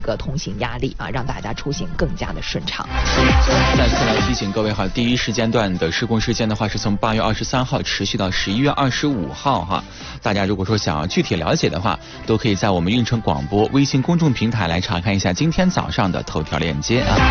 个通行压力啊，让大家出行更加的顺畅。 再次来提醒各位哈，第一时间段的施工时间的话是从8月23号持续到11月25号哈。大家如果说想要具体了解的话，都可以在我们运城广播微信公众平台来查看一下今天早上的头条链接啊。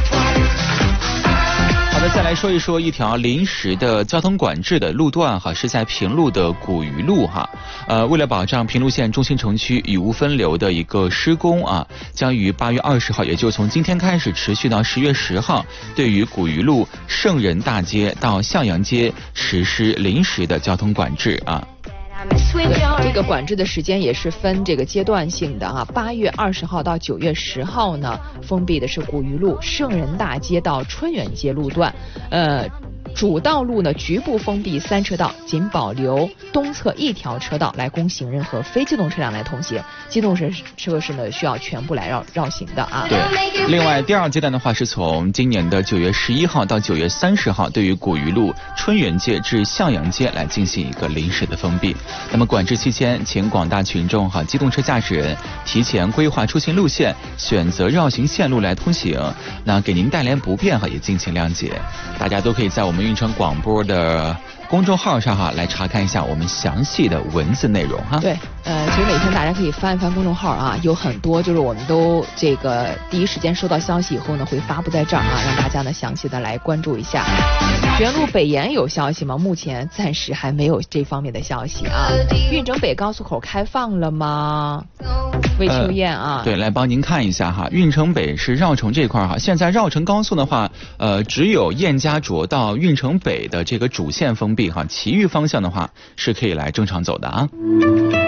好的，再来说一说一条临时的交通管制的路段哈，是在平路的古鱼路哈。为了保障平路线中心城区雨污分流的一个施工啊，将于8月20号，也就从今天开始持续到10月10号，对于古鱼路圣人大街到向阳街实施临时的交通管制啊。 对，这个管制的时间也是分这个阶段性的啊。8月20号到9月10号呢，封闭的是古鱼路圣人大街到春园街路段，主道路呢局部封闭3车道，仅保留东侧1条车道来供行人和非机动车辆来通行，机动车是呢需要全部来绕行的啊。 对，另外第二阶段的话是从今年的9月11号到9月30号，对于古鱼路春园街至向阳街来进行一个临时的封闭。那么管制期间，请广大群众和机动车驾驶人提前规划出行路线，选择绕行线路来通行，那给您带来不便也敬请谅解。大家都可以在我们运城广播的公众号上来查看一下我们详细的文字内容哈。 对，其实每天大家可以翻一翻公众号啊，有很多就是我们都这个第一时间收到消息以后呢，会发布在这儿啊，让大家呢详细的来关注一下。原路北延有消息吗？目前暂时还没有这方面的消息啊。运城北高速口开放了吗？魏秋燕啊， 对，来帮您看一下哈。运城北是绕城这块哈，现在绕城高速的话，只有燕家涿到运城北的这个主线封闭哈，其余方向的话是可以来正常走的啊。